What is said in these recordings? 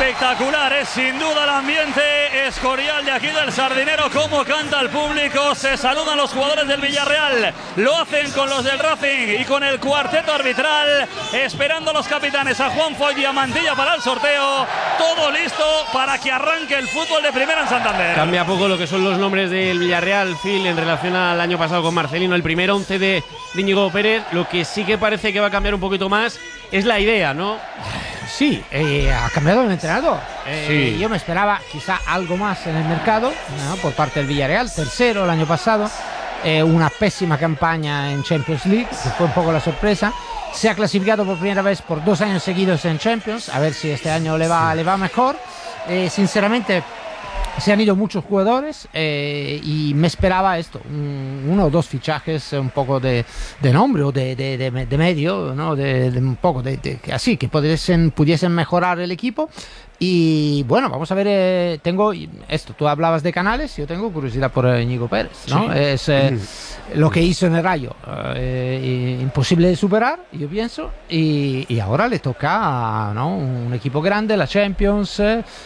Espectacular, es sin duda el ambiente Escorial de aquí del Sardinero, cómo canta el público, se saludan los jugadores del Villarreal, lo hacen con los del Racing y con el cuarteto arbitral, esperando los capitanes a Juanfo y Diamantilla para el sorteo, todo listo para que arranque el fútbol de primera en Santander. Cambia poco lo que son los nombres del Villarreal, Phil, en relación al año pasado con Marcelino, el primer 11 de Íñigo Pérez. Lo que sí que parece que va a cambiar un poquito más es la idea, ¿no? Sí, ha cambiado el entrenador. Sí. Yo me esperaba quizá algo más en el mercado, ¿no? Por parte del Villarreal, tercero el año pasado, una pésima campaña en Champions League, que fue un poco la sorpresa. Se ha clasificado por primera vez por 2 años seguidos en Champions, a ver si este año le va mejor. Sinceramente, se han ido muchos jugadores y me esperaba esto, 1 o 2 fichajes un poco de nombre o de medio, ¿no? de un poco así, que pudiesen mejorar el equipo. Y bueno, vamos a ver, tengo esto, tú hablabas de Canales, yo tengo curiosidad por Íñigo Pérez, ¿no? Sí. Es lo que hizo en el Rayo, imposible de superar, yo pienso, y ahora le toca, ¿no? Un equipo grande, la Champions,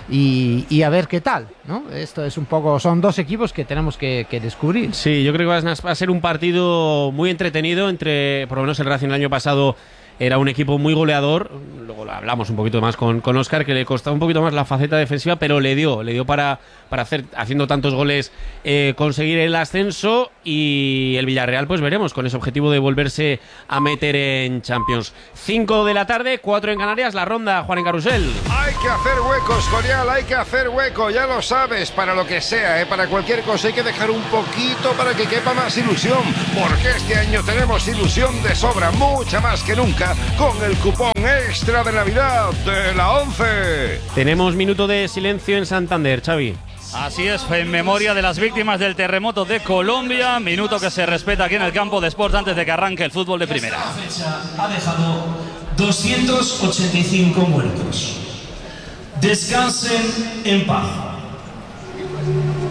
y a ver qué tal, ¿no? Esto es un poco, son 2 equipos que tenemos que descubrir. Sí, yo creo que va a ser un partido muy entretenido entre, por lo menos el Racing el año pasado era un equipo muy goleador, luego hablamos un poquito más con Óscar, que le costaba un poquito más la faceta defensiva, pero le dio para haciendo tantos goles, conseguir el ascenso, y el Villarreal pues veremos, con ese objetivo de volverse a meter en Champions. 5 de la tarde, 4 en Canarias, la ronda, Juan en Carrusel. Hay que hacer huecos, Escorial, hay que hacer hueco, ya lo sabes, para lo que sea, para cualquier cosa hay que dejar un poquito para que quepa más ilusión, porque este año tenemos ilusión de sobra, mucha más que nunca, con el cupón extra de Navidad de la 11. Tenemos minuto de silencio en Santander, Xavi. Así es, en memoria de las víctimas del terremoto de Colombia, minuto que se respeta aquí en el campo de Sports antes de que arranque el fútbol de primera. Esta fecha ha dejado 285 muertos. Descansen en paz.